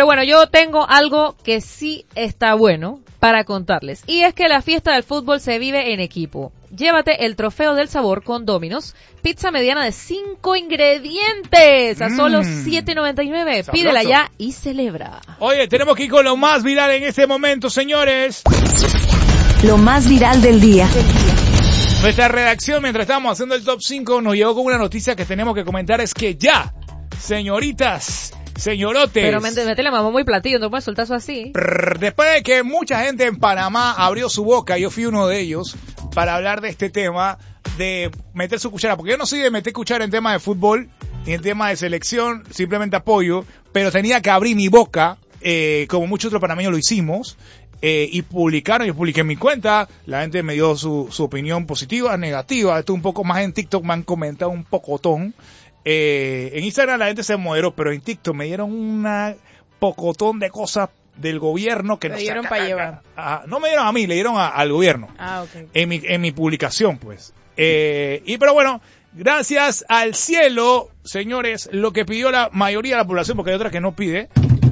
Pero bueno, yo tengo algo que sí está bueno para contarles. Y es que la fiesta del fútbol se vive en equipo. Llévate el trofeo del sabor con Domino's. Pizza mediana de 5 ingredientes a solo $7.99. Pídela ya y celebra. Oye, tenemos que ir con lo más viral en este momento, señores. Lo más viral del día. Nuestra redacción, mientras estábamos haciendo el top 5, nos llegó con una noticia que tenemos que comentar. Es que ya, señoritas, señorotes. Pero métele mamá muy platillo, no puedes soltar eso así. Después de que mucha gente en Panamá abrió su boca, yo fui uno de ellos, para hablar de este tema, de meter su cuchara. Porque yo no soy de meter cuchara en temas de fútbol, ni en temas de selección, simplemente apoyo, pero tenía que abrir mi boca, como muchos otros panameños lo hicimos. Y publicaron, yo publiqué en mi cuenta, la gente me dio su opinión positiva, negativa, esto un poco más en TikTok me han comentado un pocotón, en Instagram la gente se moderó, pero en TikTok me dieron una pocotón de cosas del gobierno que me dieron para llevar. No me dieron a mí, le dieron al gobierno. Okay. En mi publicación, pues. Pero bueno, gracias al cielo, señores, lo que pidió la mayoría de la población, porque hay otra que no pide.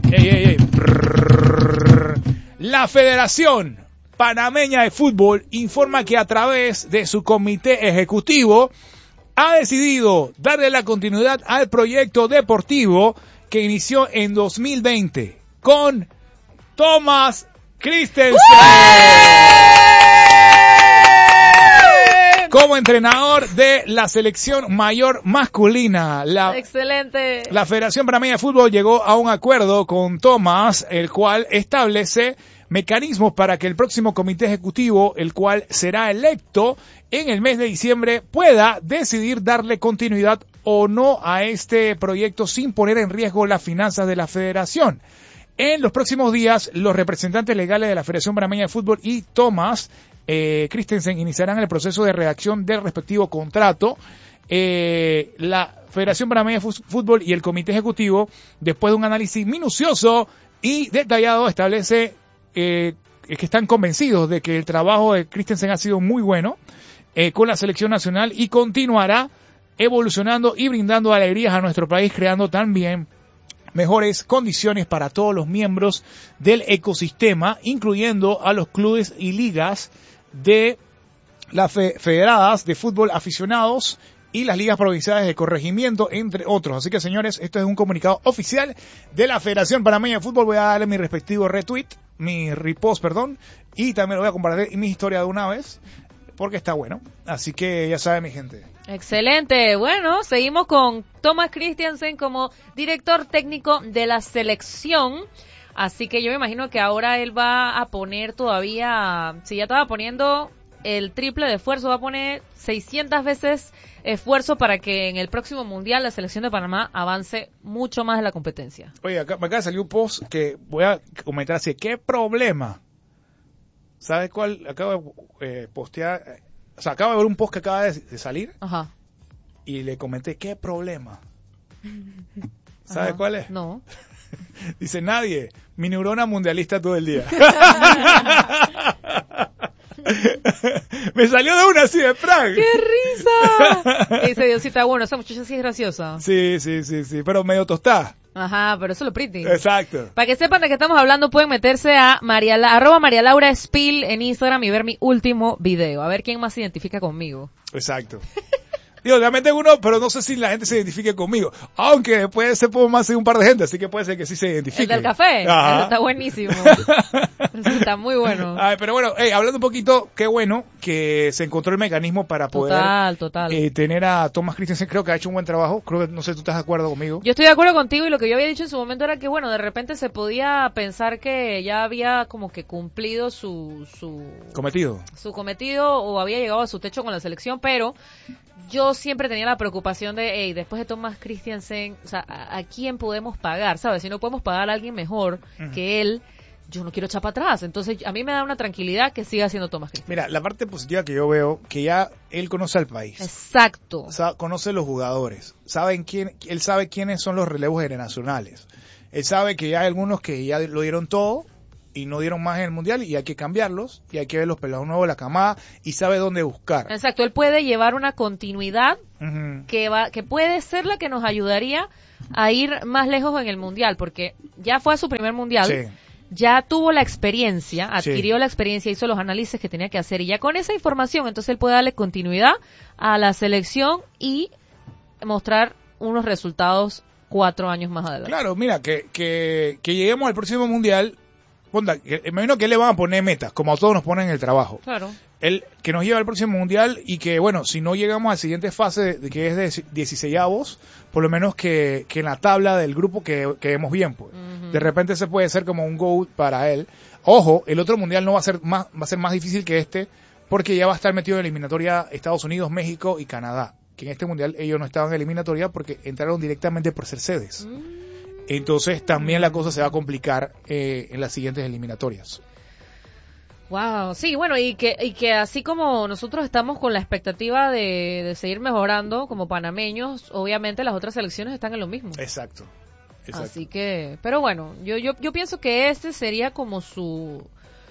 La Federación Panameña de Fútbol informa que a través de su comité ejecutivo ha decidido darle la continuidad al proyecto deportivo que inició en 2020 con Thomas Christensen como entrenador de la selección mayor masculina. Excelente. La Federación Panameña de Fútbol llegó a un acuerdo con Thomas, el cual establece mecanismos para que el próximo comité ejecutivo, el cual será electo en el mes de diciembre, pueda decidir darle continuidad o no a este proyecto sin poner en riesgo las finanzas de la federación. En los próximos días, los representantes legales de la Federación Panameña de Fútbol y Thomas Christensen iniciarán el proceso de redacción del respectivo contrato. La Federación Panameña de Fútbol y el Comité Ejecutivo, después de un análisis minucioso y detallado, establece que están convencidos de que el trabajo de Christensen ha sido muy bueno con la selección nacional y continuará evolucionando y brindando alegrías a nuestro país, creando también mejores condiciones para todos los miembros del ecosistema, incluyendo a los clubes y ligas de las federadas de fútbol aficionados y las ligas provinciales de corregimiento, entre otros. Así que, señores, esto es un comunicado oficial de la Federación Panameña de Fútbol. Voy a darle mi respectivo repost, y también lo voy a compartir en mi historia de una vez, porque está bueno. Así que ya sabe, mi gente. Excelente. Bueno, seguimos con Thomas Christensen como director técnico de la selección. Así que yo me imagino que ahora él va a poner todavía, si ya estaba poniendo el triple de esfuerzo, va a poner 600 veces esfuerzo para que en el próximo mundial la selección de Panamá avance mucho más en la competencia. Oye, acá me acaba de salir un post que voy a comentar así. ¿Qué problema? ¿Sabes cuál? Acabo de postear, o sea, acabo de ver un post que acaba de salir. Ajá. Y le comenté, ¿qué problema? ¿Sabes cuál es? No. Dice, nadie, mi neurona mundialista todo el día. Me salió de una así de Frank. ¡Qué risa! Dice Diosita, bueno, esa muchacha sí es graciosa. Sí, pero medio tostada. Ajá, pero eso es lo pretty. Exacto. Para que sepan de qué estamos hablando, pueden meterse a @María Laura Spill en Instagram y ver mi último video. A ver quién más se identifica conmigo. Exacto. Digo, realmente uno, pero no sé si la gente se identifique conmigo. Aunque después se puede más de un par de gente, así que puede ser que sí se identifique. El del café. Ajá. Eso está buenísimo. Eso está muy bueno. Ay, pero bueno, hablando un poquito, qué bueno que se encontró el mecanismo para poder Total. Tener a Thomas Christensen. Creo que ha hecho un buen trabajo. Creo que, no sé, tú estás de acuerdo conmigo. Yo estoy de acuerdo contigo, y lo que yo había dicho en su momento era que, bueno, de repente se podía pensar que ya había como que cumplido su cometido o había llegado a su techo con la selección, pero yo siempre tenía la preocupación de, después de Thomas Christensen, o sea, ¿a quién podemos pagar? ¿Sabes? Si no podemos pagar a alguien mejor que él, yo no quiero echar para atrás. Entonces, a mí me da una tranquilidad que siga siendo Thomas Christensen. Mira, la parte positiva que yo veo, que ya él conoce al país. Exacto. Conoce los jugadores. Él sabe quiénes son los relevos generacionales. Él sabe que ya hay algunos que ya lo dieron todo y no dieron más en el Mundial y hay que cambiarlos y hay que ver los pelados nuevos de la camada y sabe dónde buscar. Exacto, él puede llevar una continuidad Ujú. que puede ser la que nos ayudaría a ir más lejos en el Mundial, porque ya fue a su primer Mundial, Sí. ya tuvo la experiencia, adquirió Sí. la experiencia, hizo los análisis que tenía que hacer y ya con esa información entonces él puede darle continuidad a la selección y mostrar unos resultados 4 años más adelante. Claro, mira, que lleguemos al próximo Mundial, ponda, me imagino que le van a poner metas, como a todos nos ponen en el trabajo. Claro. El que nos lleva al próximo Mundial y que, bueno, si no llegamos a la siguiente fase, que es de 16avos, por lo menos que en la tabla del grupo quedemos bien, pues. Ujú. De repente se puede ser como un goal para él. Ojo, el otro Mundial no va a ser más difícil que este, porque ya va a estar metido en eliminatoria Estados Unidos, México y Canadá. Que en este Mundial ellos no estaban en eliminatoria porque entraron directamente por ser sedes. Entonces también la cosa se va a complicar en las siguientes eliminatorias. Wow, sí, bueno, y que así como nosotros estamos con la expectativa de seguir mejorando como panameños, obviamente las otras selecciones están en lo mismo. Exacto. Así que, pero bueno, yo pienso que este sería como su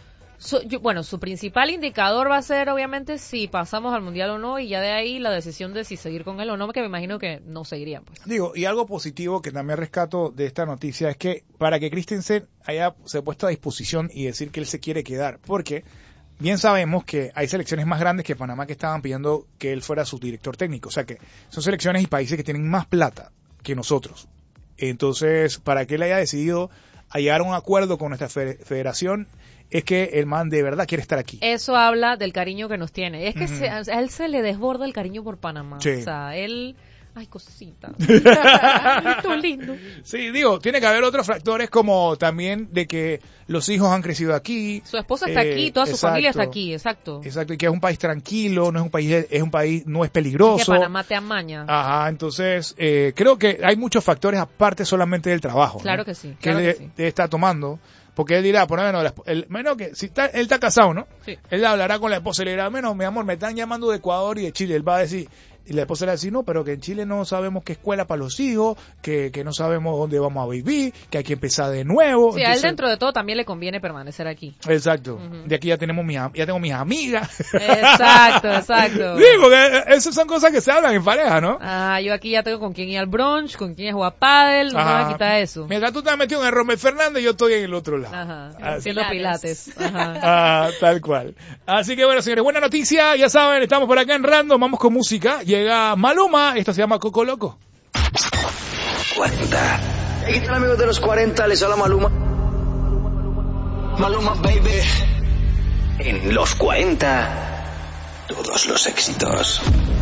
principal indicador va a ser obviamente si pasamos al Mundial o no, y ya de ahí la decisión de si seguir con él o no, que me imagino que no seguirían, pues. Digo, y algo positivo que también rescato de esta noticia es que para que Christensen haya se puesto a disposición y decir que él se quiere quedar, porque bien sabemos que hay selecciones más grandes que Panamá que estaban pidiendo que él fuera su director técnico, o sea que son selecciones y países que tienen más plata que nosotros. Entonces, para que él haya decidido a llegar a un acuerdo con nuestra federación, es que el man de verdad quiere estar aquí. Eso habla del cariño que nos tiene. Es que Ujú. a él se le desborda el cariño por Panamá. Sí. O sea, él... Ay, cosita. Esto lindo. Sí, digo, tiene que haber otros factores como también de que los hijos han crecido aquí. Su esposa está aquí, toda su exacto, familia está aquí, exacto. Exacto, y que es un país tranquilo, no es un país no es peligroso. Es que Panamá te amaña. Ajá, entonces creo que hay muchos factores aparte solamente del trabajo. Claro ¿no? que sí, Que claro él que sí. está tomando, porque él dirá, por lo menos, menos que si él está casado, ¿no? Sí. Él hablará con la esposa y le dirá, menos, mi amor, me están llamando de Ecuador y de Chile. Él va a decir, y la esposa le va a decir, no, pero que en Chile no sabemos qué escuela para los hijos, que no sabemos dónde vamos a vivir, que hay que empezar de nuevo. Sí, a él dentro de todo también le conviene permanecer aquí. Exacto. Ujú. De aquí ya tengo mis amigas. Exacto, exacto. Sí, porque esas son cosas que se hablan en pareja, ¿no? Ah, yo aquí ya tengo con quién ir al brunch, con quién ir a jugar pádel, no me va a quitar eso. Mientras tú estás metido en el Rommel Fernández, yo estoy en el otro lado. Ajá, Así, haciendo pilates. Ajá. tal cual. Así que bueno, señores, buena noticia, ya saben, estamos por acá en Random, vamos con música. Llega Maluma, esto se llama Coco Loco. 40. ¿Qué tal, amigos de los 40? Les habla Maluma. Maluma, baby. En los 40, todos los éxitos.